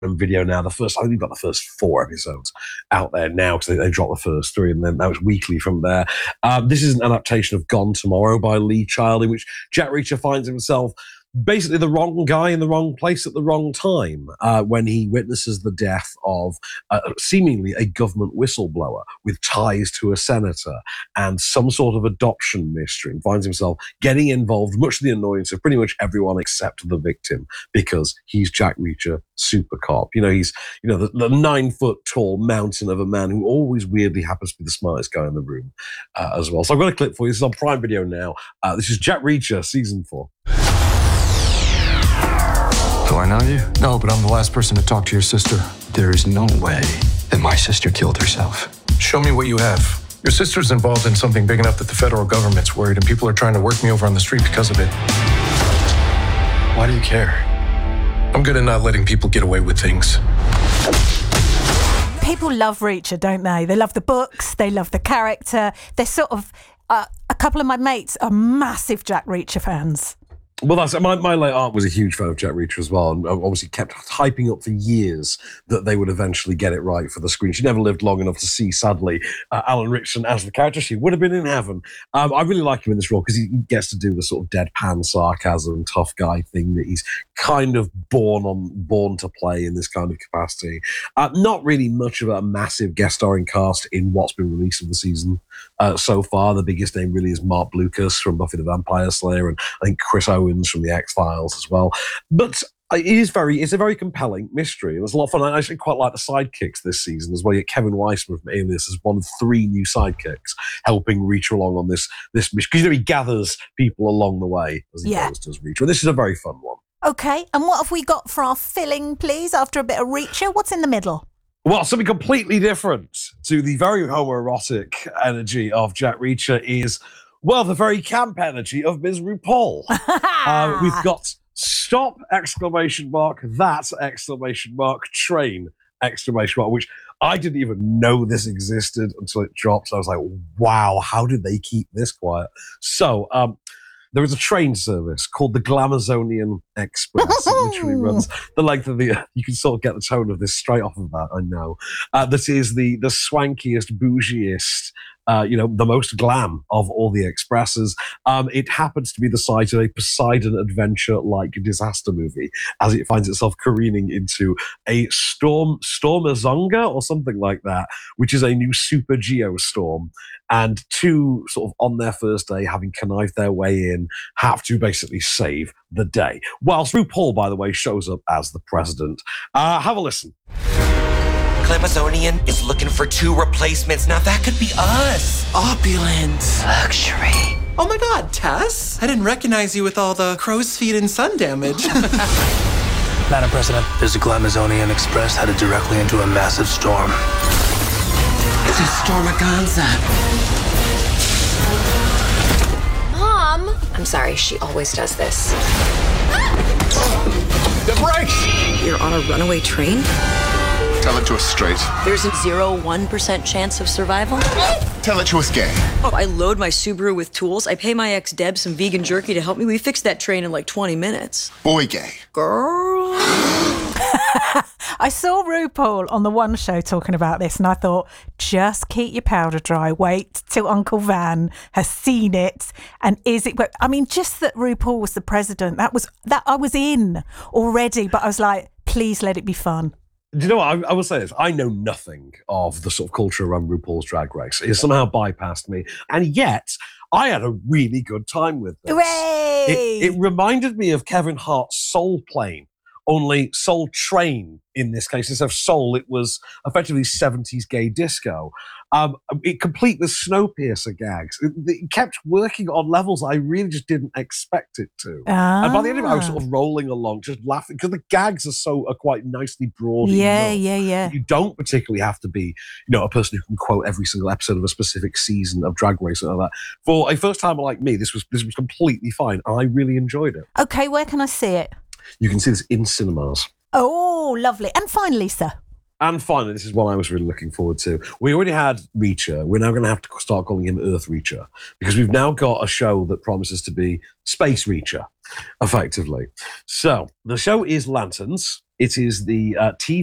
Video now. I think we've got the first 4 episodes out there now because they dropped the first 3 and then that was weekly from there. This is an adaptation of Gone Tomorrow by Lee Child, in which Jack Reacher finds himself basically the wrong guy in the wrong place at the wrong time when he witnesses the death of seemingly a government whistleblower with ties to a senator and some sort of adoption mystery, and finds himself getting involved, much to the annoyance of pretty much everyone except the victim, because he's Jack Reacher, super cop. He's the 9-foot tall mountain of a man who always weirdly happens to be the smartest guy in the room as well. So I've got a clip for you. This is on Prime Video now. This is Jack Reacher, season 4. Do I know you? No, but I'm the last person to talk to your sister. There is no way that my sister killed herself. Show me what you have. Your sister's involved in something big enough that the federal government's worried and people are trying to work me over on the street because of it. Why do you care? I'm good at not letting people get away with things. People love Reacher, don't they? They love the books, they love the character. They're sort of... a couple of my mates are massive Jack Reacher fans. Well, that's my late aunt was a huge fan of Jack Reacher as well, and obviously kept hyping up for years that they would eventually get it right for the screen. She never lived long enough to see, sadly, Alan Ritchson as the character. She would have been in heaven. I really like him in this role because he gets to do the sort of deadpan sarcasm, tough guy thing that he's kind of born to play in this kind of capacity. Not really much of a massive guest starring cast in what's been released of the season so far. The biggest name really is Mark Blucas from Buffy the Vampire Slayer, and I think Chris Owens from the X-Files as well. But it's a very compelling mystery. It was a lot of fun. I actually quite like the sidekicks this season as well. You get Kevin Weissman from Alias as one of 3 new sidekicks helping Reacher along on this mission, because he gathers people along the way as he goes to his Reacher. And this is a very fun one. Okay, and what have we got for our filling, please, after a bit of Reacher? What's in the middle? Well, something completely different to the very homoerotic energy of Jack Reacher is, well, the very camp energy of Ms. RuPaul. We've got stop, ! That, ! Train, ! Which I didn't even know this existed until it dropped. I was like, wow, how did they keep this quiet? So, there is a train service called the Glamazonian Express. It literally runs the length of the... You can sort of get the tone of this straight off of that, I know. That is the swankiest, bougiest, the most glam of all the expresses. It happens to be the site of a Poseidon Adventure-like disaster movie, as it finds itself careening into a Stormazonga or something like that, which is a new super geostorm. And 2, sort of on their first day, having connived their way in, have to basically save the day. Whilst RuPaul, by the way, shows up as the president. Have a listen. Glamazonian is looking for 2 replacements. Now that could be us. Opulent. Luxury. Oh my God, Tess? I didn't recognize you with all the crow's feet and sun damage. Madam President, there's a Glamazonian Express headed directly into a massive storm. It's a Stormaganza. Mom! I'm sorry, she always does this. The brakes! You're on a runaway train? Tell it to us straight. There's a 0.1% chance of survival? Tell it to us gay. Oh, I load my Subaru with tools. I pay my ex Deb some vegan jerky to help me. We fixed that train in like 20 minutes. Boy gay. Girl. I saw RuPaul on the One Show talking about this, and I thought, just keep your powder dry. Wait till Uncle Van has seen it. And is it? I mean, just that RuPaul was the president. That I was in already, but I was like, please let it be fun. Do you know what? I will say this. I know nothing of the sort of culture around RuPaul's Drag Race. It somehow bypassed me. And yet, I had a really good time with this. Hooray! It reminded me of Kevin Hart's Soul Plane, only Soul Train in this case. Instead of Soul, it was effectively 70s gay disco. It complete with Snowpiercer gags. It kept working on levels I really just didn't expect it to. And by the end of it, I was sort of rolling along, just laughing, because the gags are quite nicely broad. Yeah. You don't particularly have to be, a person who can quote every single episode of a specific season of Drag Race or like that. For a first timer like me, this was completely fine. I really enjoyed it. Okay, where can I see it? You can see this in cinemas. Oh, lovely. And finally, sir. And finally, this is one I was really looking forward to. We already had Reacher. We're now going to have to start calling him Earth Reacher, because we've now got a show that promises to be Space Reacher, effectively. So the show is Lanterns. It is the TV